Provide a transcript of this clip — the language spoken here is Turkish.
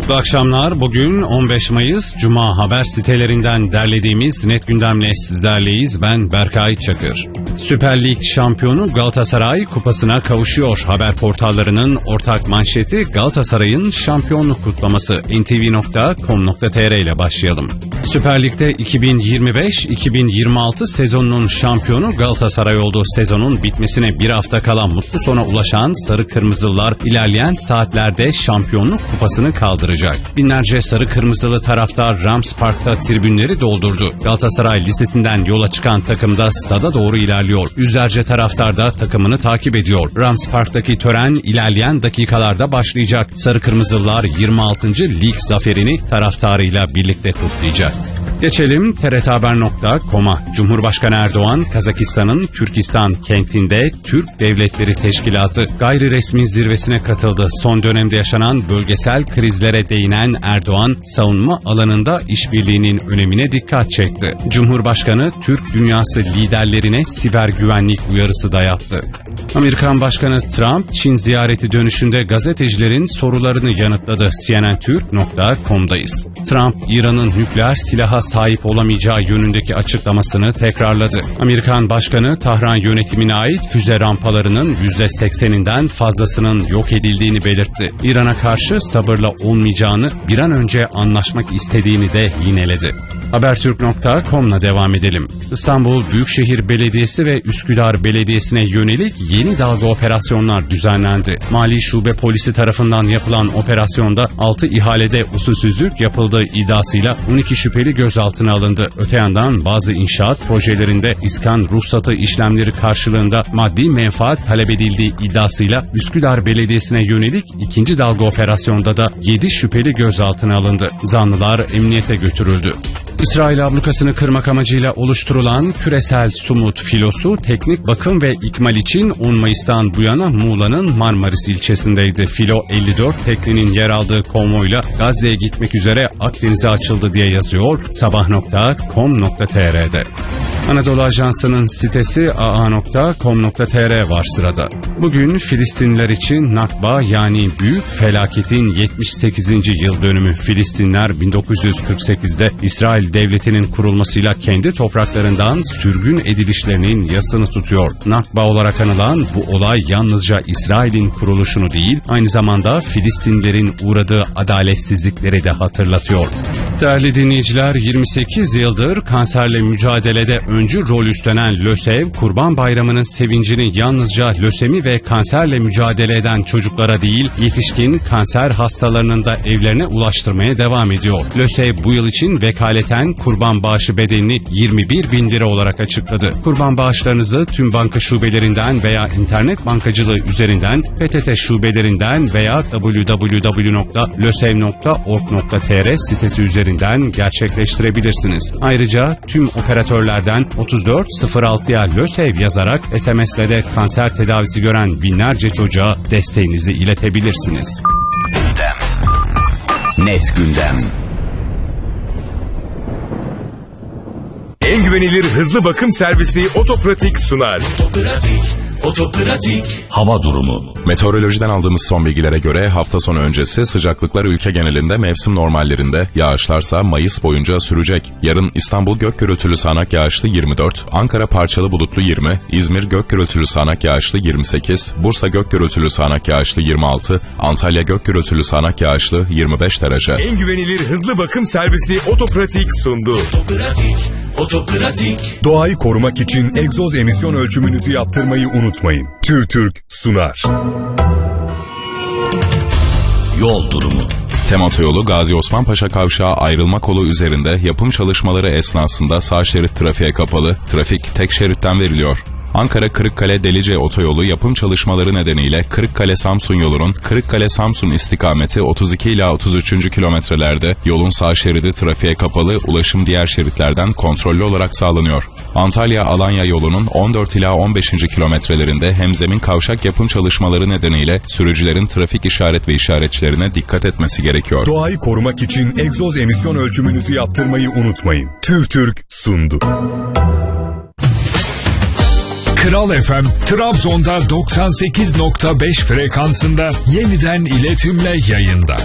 Mutlu akşamlar. Bugün 15 Mayıs Cuma, haber sitelerinden derlediğimiz Net Gündem'le sizlerleyiz. Ben Berkay Çakır. Süper Lig şampiyonu Galatasaray kupasına kavuşuyor. Haber portallarının ortak manşeti Galatasaray'ın şampiyonluk kutlaması. ntv.com.tr ile başlayalım. Süper Lig'de 2025-2026 sezonunun şampiyonu Galatasaray oldu. Sezonun bitmesine bir hafta kala mutlu sona ulaşan Sarı Kırmızılılar ilerleyen saatlerde şampiyonluk kupasını kaldıracak. Binlerce Sarı Kırmızılı taraftar Rams Park'ta tribünleri doldurdu. Galatasaray Lisesi'nden yola çıkan takımda stada doğru ilerliyor. Yüzlerce taraftar da takımını takip ediyor. Rams Park'taki tören ilerleyen dakikalarda başlayacak. Sarı Kırmızılılar 26. lig zaferini taraftarıyla birlikte kutlayacak. Geçelim TRThaber.com'a. Cumhurbaşkanı Erdoğan, Kazakistan'ın Türkistan kentinde Türk Devletleri Teşkilatı gayri resmi zirvesine katıldı. Son dönemde yaşanan bölgesel krizlere değinen Erdoğan, savunma alanında işbirliğinin önemine dikkat çekti. Cumhurbaşkanı, Türk dünyası liderlerine siber güvenlik uyarısı da yaptı. Amerikan Başkanı Trump, Çin ziyareti dönüşünde gazetecilerin sorularını yanıtladı. CNNTürk.com'dayız. Trump, İran'ın nükleer silaha sahip olamayacağı yönündeki açıklamasını tekrarladı. Amerikan Başkanı, Tahran yönetimine ait füze rampalarının %80'inden fazlasının yok edildiğini belirtti. İran'a karşı sabırla olmayacağını, bir an önce anlaşmak istediğini de yineledi. Habertürk.com'la devam edelim. İstanbul Büyükşehir Belediyesi ve Üsküdar Belediyesi'ne yönelik yeni dalga operasyonlar düzenlendi. Mali Şube Polisi tarafından yapılan operasyonda 6 ihalede usulsüzlük yapıldığı iddiasıyla 12 şüpheli gözaltına alındı. Öte yandan bazı inşaat projelerinde iskan ruhsatı işlemleri karşılığında maddi menfaat talep edildiği iddiasıyla Üsküdar Belediyesi'ne yönelik ikinci dalga operasyonda da 7 şüpheli gözaltına alındı. Zanlılar emniyete götürüldü. İsrail ablukasını kırmak amacıyla oluşturulan küresel Sumut filosu teknik bakım ve ikmal için 10 Mayıs'tan bu yana Muğla'nın Marmaris ilçesindeydi. Filo 54 teknenin yer aldığı konvoyla Gazze'ye gitmek üzere Akdeniz'e açıldı diye yazıyor sabah.com.tr'de. Anadolu Ajansı'nın sitesi aa.com.tr var sırada. Bugün Filistinliler için Nakba, yani büyük felaketin 78. yıl dönümü. Filistinler 1948'de İsrail devletinin kurulmasıyla kendi topraklarından sürgün edilişlerinin yasını tutuyor. Nakba olarak anılan bu olay yalnızca İsrail'in kuruluşunu değil, aynı zamanda Filistinlilerin uğradığı adaletsizlikleri de hatırlatıyor. Değerli dinleyiciler, 28 yıldır kanserle mücadelede öncü rol üstlenen LÖSEV, Kurban Bayramı'nın sevincini yalnızca lösemi ve kanserle mücadele eden çocuklara değil, yetişkin kanser hastalarının da evlerine ulaştırmaya devam ediyor. LÖSEV bu yıl için vekaleten kurban bağışı bedelini 21.000 lira olarak açıkladı. Kurban bağışlarınızı tüm banka şubelerinden veya internet bankacılığı üzerinden, PTT şubelerinden veya www.lösev.org.tr sitesi üzerinden gerçekleştirebilirsiniz. Ayrıca tüm operatörlerden 3406'ya LÖSEV yazarak SMS'le de kanser tedavisi gören binlerce çocuğa desteğinizi iletebilirsiniz. Gündem. Net gündem. En güvenilir hızlı bakım servisi Otopratik sunar. Otopratik. Hava durumu. Meteorolojiden aldığımız son bilgilere göre hafta sonu öncesi sıcaklıklar ülke genelinde mevsim normallerinde, yağışlarsa Mayıs boyunca sürecek. Yarın İstanbul gök gürültülü sağanak yağışlı 24, Ankara parçalı bulutlu 20, İzmir gök gürültülü sağanak yağışlı 28, Bursa gök gürültülü sağanak yağışlı 26, Antalya gök gürültülü sağanak yağışlı 25 derece. En güvenilir hızlı bakım servisi Otopratik sundu. Otopratik. Doğayı korumak için egzoz emisyon ölçümünüzü yaptırmayı unutmayın. TÜRTÜRK sunar. Yol durumu. TEM otoyolu Gazi Osman Paşa Kavşağı ayrılma kolu üzerinde yapım çalışmaları esnasında sağ şerit trafiğe kapalı, trafik tek şeritten veriliyor. Ankara Kırıkkale Delice otoyolu yapım çalışmaları nedeniyle Kırıkkale-Samsun yolunun Kırıkkale-Samsun istikameti 32 ila 33. kilometrelerde yolun sağ şeridi trafiğe kapalı, ulaşım diğer şeritlerden kontrollü olarak sağlanıyor. Antalya-Alanya yolunun 14 ila 15. kilometrelerinde hemzemin kavşak yapım çalışmaları nedeniyle sürücülerin trafik işaret ve işaretçilerine dikkat etmesi gerekiyor. Doğayı korumak için egzoz emisyon ölçümünüzü yaptırmayı unutmayın. TÜRTÜRK sundu. Kral FM, Trabzon'da 98.5 frekansında yeniden iletimle yayında.